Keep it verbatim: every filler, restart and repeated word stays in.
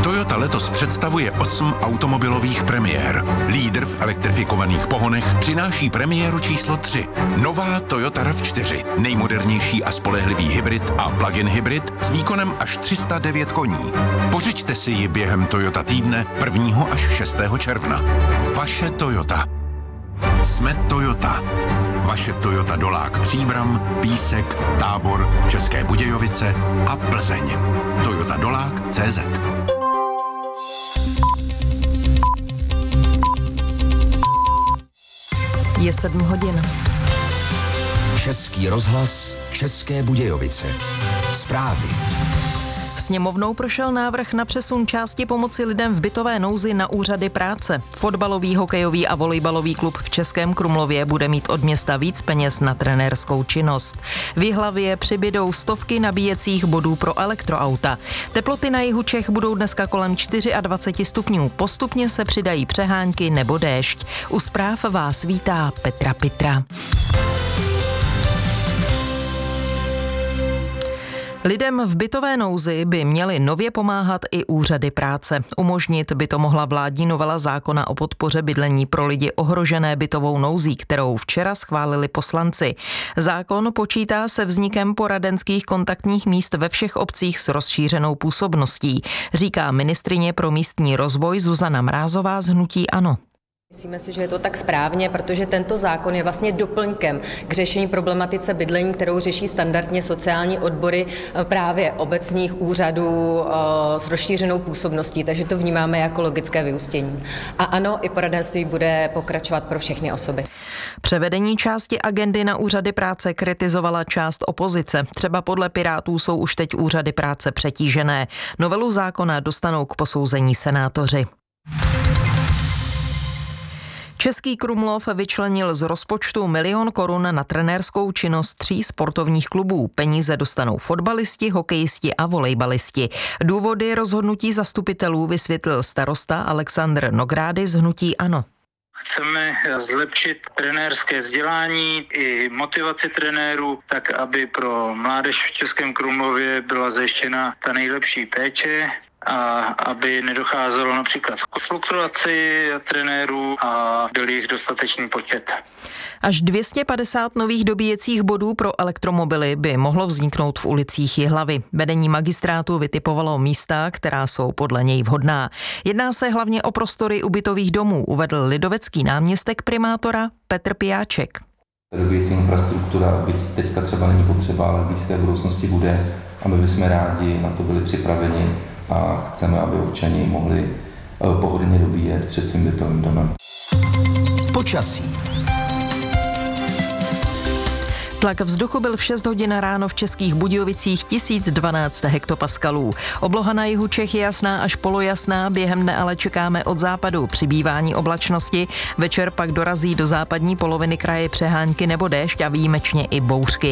Toyota letos představuje osm automobilových premiér. Lídr v elektrifikovaných pohonech přináší premiéru číslo tři. Nová Toyota RAV čtyři. Nejmodernější a spolehlivý hybrid a plug-in hybrid s výkonem až tři sta devět koní. Pořiďte si ji během Toyota týdne prvního až šestého června. Vaše Toyota. Jsme Toyota. Vaše Toyota Dolák Příbram, Písek, Tábor, České Budějovice a Plzeň. Toyota Dolák tečka cé zet. Je sedm hodin. Český rozhlas, České Budějovice. Zprávy. Sněmovnou prošel návrh na přesun části pomoci lidem v bytové nouzi na úřady práce. Fotbalový, hokejový a volejbalový klub v Českém Krumlově bude mít od města víc peněz na trenérskou činnost. V Jihlavě přibydou stovky nabíjecích bodů pro elektroauta. Teploty na jihu Čech budou dneska kolem dvacet čtyři stupňů. Postupně se přidají přehánky nebo déšť. U zpráv vás vítá Petra Pitra. Lidem v bytové nouzi by měly nově pomáhat i úřady práce. Umožnit by to mohla vládní novela zákona o podpoře bydlení pro lidi ohrožené bytovou nouzí, kterou včera schválili poslanci. Zákon počítá se vznikem poradenských kontaktních míst ve všech obcích s rozšířenou působností, říká ministryně pro místní rozvoj Zuzana Mrázová z hnutí ANO. Myslíme si, že je to tak správně, protože tento zákon je vlastně doplňkem k řešení problematice bydlení, kterou řeší standardně sociální odbory právě obecních úřadů s rozšířenou působností, takže to vnímáme jako logické vyústění. A ano, i poradenství bude pokračovat pro všechny osoby. Převedení části agendy na úřady práce kritizovala část opozice. Třeba podle Pirátů jsou už teď úřady práce přetížené. Novelu zákona dostanou k posouzení senátoři. Český Krumlov vyčlenil z rozpočtu milion korun na trenérskou činnost tří sportovních klubů. Peníze dostanou fotbalisti, hokejisti a volejbalisti. Důvody rozhodnutí zastupitelů vysvětlil starosta Alexandr Nogrády z hnutí ANO. Chceme zlepšit trenérské vzdělání i motivaci trenérů, tak aby pro mládež v Českém Krumlově byla zajištěna ta nejlepší péče a aby nedocházelo například k fluktuaci trenérů a byl jich dostatečný počet. Až dvě stě padesát nových dobíjecích bodů pro elektromobily by mohlo vzniknout v ulicích Jihlavy. Vedení magistrátu vytipovalo místa, která jsou podle něj vhodná. Jedná se hlavně o prostory ubytových domů, uvedl lidovecký náměstek primátora Petr Pijáček. Dobíjecí infrastruktura, byť teďka třeba není potřeba, ale v blízké budoucnosti bude a my bychom rádi na to byli připraveni a chceme, aby občani mohli pohodlně dobíjet před svým bytovým domem. Počasí. Tlak vzduchu byl v šest hodin ráno v Českých Budějovicích tisíc dvanáct hektopaskalů. Obloha na jihu Čech je jasná až polojasná, během dne ale čekáme od západu přibývání oblačnosti, večer pak dorazí do západní poloviny kraje přehánky nebo déšť a výjimečně i bouřky.